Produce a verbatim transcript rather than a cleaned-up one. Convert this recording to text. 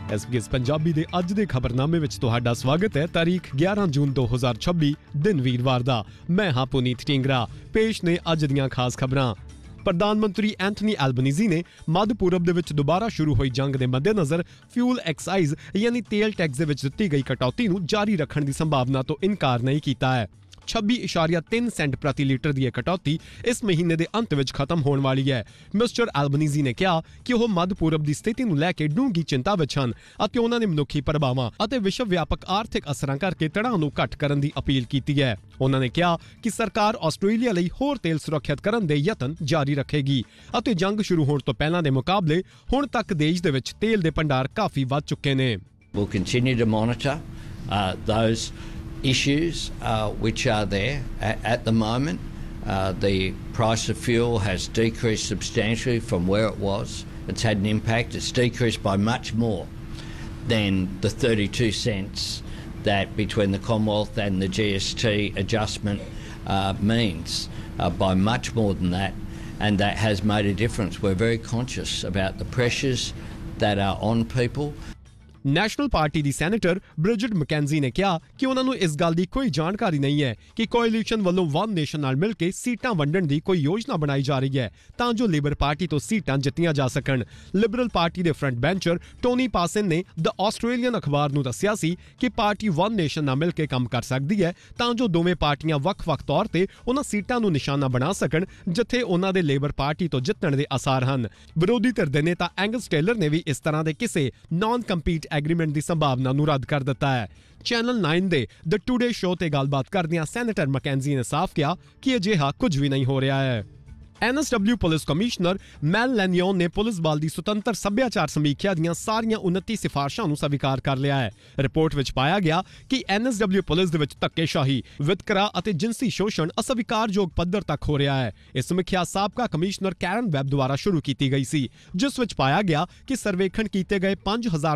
SBS Punjabi ਦੇ ਅੱਜ ਦੇ ਖਬਰਨਾਮੇ ਵਿੱਚ ਤੁਹਾਡਾ ਸਵਾਗਤ ਹੈ। ਤਾਰੀਖ ਗਿਆਰਾਂ ਜੂਨ ਦੋ ਹਜ਼ਾਰ ਛੱਬੀ, ਦਿਨ ਵੀਰਵਾਰ ਦਾ। ਮੈਂ ਹਾਂ ਪੁਨੀਤ ਢਿੰਗਰਾ। ਪੇਸ਼ ਨੇ ਅੱਜ ਦੀਆਂ ਖਾਸ ਖਬਰਾਂ। ਪ੍ਰਧਾਨ ਮੰਤਰੀ ਐਂਥਨੀ ਐਲਬਨੀਜ਼ੀ ਨੇ ਮੱਧ ਪੂਰਬ ਦੇ ਵਿੱਚ ਦੁਬਾਰਾ ਸ਼ੁਰੂ ਹੋਈ ਜੰਗ ਦੇ ਮੱਦੇਨਜ਼ਰ ਫਿਊਲ ਐਕਸਾਈਜ਼ ਯਾਨੀ ਤੇਲ ਟੈਕਸ ਦੇ ਵਿੱਚ ਦਿੱਤੀ ਗਈ ਕਟੌਤੀ ਨੂੰ ਜਾਰੀ ਰੱਖਣ ਦੀ ਸੰਭਾਵਨਾ ਤੋਂ ਇਨਕਾਰ ਨਹੀਂ ਕੀਤਾ ਹੈ। ਛੱਬੀ ਇਸ਼ਾਰੀਆ ਤਿੰਨ ਸੈਂਟ ਪ੍ਰਤੀ ਲੀਟਰ ਦੀ ਇਹ ਕਟੌਤੀ ਇਸ ਮਹੀਨੇ ਦੇ ਅੰਤ ਵਿੱਚ ਖਤਮ ਹੋਣ ਵਾਲੀ ਹੈ। ਮਿਸਟਰ ਐਲਬਨੀਜ਼ੀ ਨੇ ਕਿਹਾ ਕਿ ਉਹ ਮੱਧ ਪੂਰਬ ਦੀ ਸਥਿਤੀ ਨੂੰ ਲੈ ਕੇ ਡੂੰਘੀ ਚਿੰਤਾ ਵਿੱਚ ਹਨ ਅਤੇ ਉਹਨਾਂ ਨੇ ਮਨੁੱਖੀ ਪ੍ਰਭਾਵਾਂ ਅਤੇ ਵਿਸ਼ਵ ਵਿਆਪਕ ਆਰਥਿਕ ਅਸਰਾਂ ਕਰਕੇ ਤਣਾਅ ਨੂੰ ਘੱਟ ਕਰਨ ਦੀ ਅਪੀਲ ਕੀਤੀ ਹੈ। ਉਹਨਾਂ ਨੇ ਕਿਹਾ ਕਿ ਸਰਕਾਰ ਆਸਟ੍ਰੇਲੀਆ ਲਈ ਹੋਰ ਤੇਲ ਸੁਰੱਖਿਅਤ ਕਰਨ ਦੇ ਯਤਨ ਜਾਰੀ ਰੱਖੇਗੀ ਅਤੇ ਜੰਗ ਸ਼ੁਰੂ ਹੋਣ ਤੋਂ ਪਹਿਲਾਂ ਦੇ ਮੁਕਾਬਲੇ ਹੁਣ ਤੱਕ ਦੇਸ਼ ਦੇ ਵਿੱਚ ਤੇਲ ਦੇ ਭੰਡਾਰ ਕਾਫੀ ਵੱਧ ਚੁੱਕੇ ਨੇ। We'll continue to monitor uh, those issues uh, which are there at, at the moment. Uh, the price of fuel has decreased substantially from where it was. It's had an impact. It's decreased by much more than the thirty-two cents that between the Commonwealth and the G S T adjustment uh, means, uh, by much more than that, and that has made a difference. We're very conscious about the pressures that are on people. National party the senator ਬ੍ਰਿਜਿਟ Mackenzie ਨੇ ਕਿਹਾ ਕਿ ਉਹਨਾਂ ਨੂੰ ਇਸ ਗੱਲ ਦੀ ਕੋਈ ਜਾਣਕਾਰੀ ਨਹੀਂ ਹੈ ਕਿ ਕੋਅਲੀਸ਼ਨ ਵੱਲੋਂ ਵਨ ਨੇਸ਼ਨ ਨਾਲ ਮਿਲ ਕੇ ਸੀਟਾਂ ਵੰਡਣ ਦੀ ਕੋਈ ਯੋਜਨਾ ਬਣਾਈ ਜਾ ਰਹੀ ਹੈ ਤਾਂ ਜੋ ਲੇਬਰ ਪਾਰਟੀ ਤੋਂ ਸੀਟਾਂ ਜਿੱਤੀਆਂ ਜਾ ਸਕਣ। ਲਿਬਰਲ ਪਾਰਟੀ ਦੇ ਫਰੰਟ ਬੈਂਚਰ ਟੋਨੀ ਪਾਸਨ ਨੇ ਦ ਆਸਟ੍ਰੇਲੀਅਨ ਅਖਬਾਰ ਨੂੰ ਦੱਸਿਆ ਸੀ ਕਿ ਪਾਰਟੀ ਵਨ ਨੇਸ਼ਨ ਨਾਲ ਮਿਲ ਕੇ ਕੰਮ ਕਰ ਸਕਦੀ ਹੈ ਤਾਂ ਜੋ ਦੋਵੇਂ ਪਾਰਟੀਆਂ ਵੱਖ-ਵੱਖ ਤੌਰ ਤੇ ਉਹਨਾਂ ਸੀਟਾਂ ਨੂੰ ਨਿਸ਼ਾਨਾ ਬਣਾ ਸਕਣ ਜਿੱਥੇ ਉਹਨਾਂ ਦੇ ਲੇਬਰ ਪਾਰਟੀ ਤੋਂ ਜਿੱਤਣ ਦੇ ਆਸਾਰ ਹਨ। ਵਿਰੋਧੀ ਧਿਰ ਦੇ ਨੇਤਾ ਐਂਗਸ ਟੇਲਰ ਨੇ ਵੀ ਇਸ ਤਰ੍ਹਾਂ ਦੇ ਕਿਸੇ ਨਾਨ ਕੰਪੀਟ ਐਗਰੀਮੈਂਟ ਦੀ ਸੰਭਾਵਨਾ ਨੂੰ ਰੱਦ ਕਰ ਦਿੱਤਾ ਹੈ। ਚੈਨਲ ਨਾਈਨ ਦੇ ਦ ਟੂਡੇ ਸ਼ੋਅ ਤੇ ਗੱਲਬਾਤ ਕਰਦਿਆਂ ਸੈਨੇਟਰ ਮੈਕੈਂਜੀ ਨੇ ਸਾਫ਼ ਕਿਹਾ ਕਿ ਅਜਿਹਾ ਕੁਝ ਵੀ ਨਹੀਂ ਹੋ ਰਿਹਾ ਹੈ। N S W police commissioner ਮੈਲ ਲੈਨਿਓਨ ਨੇ ਪੁਲਿਸ ਬਲ ਦੀ ਸੁਤੰਤਰ ਸੱਭਿਆਚਾਰ ਸਮੀਖਿਆ ਦੀਆਂ ਸਾਰੀਆਂ ਉਨੱਤੀ ਸਿਫਾਰਸ਼ਾਂ ਨੂੰ ਸਵੀਕਾਰ ਕਰ ਲਿਆ ਹੈ। ਰਿਪੋਰਟ ਵਿੱਚ ਪਾਇਆ ਗਿਆ ਕਿ ਐਨ ਐਸ ਡਬਲਿਊ ਪੁਲਿਸ ਦੇ ਵਿੱਚ ਧੱਕੇਸ਼ਾਹੀ, ਵਿਤਕਰਾ ਅਤੇ ਜਿਨਸੀ ਸ਼ੋਸ਼ਣ ਅਸਵੀਕਾਰਯੋਗ ਪੱਧਰ ਤੱਕ ਹੋ ਰਿਹਾ ਹੈ। ਇਹ ਸਮੀਖਿਆ ਸਾਬਕਾ ਕਮਿਸ਼ਨਰ ਕੈਰਨ ਵੈਬ ਦੁਆਰਾ ਸ਼ੁਰੂ ਕੀਤੀ ਗਈ ਸੀ ਜਿਸ ਵਿੱਚ ਪਾਇਆ ਗਿਆ ਕਿ ਸਰਵੇਖਣ ਕੀਤੇ ਗਏ ਪੰਜ ਹਜ਼ਾਰ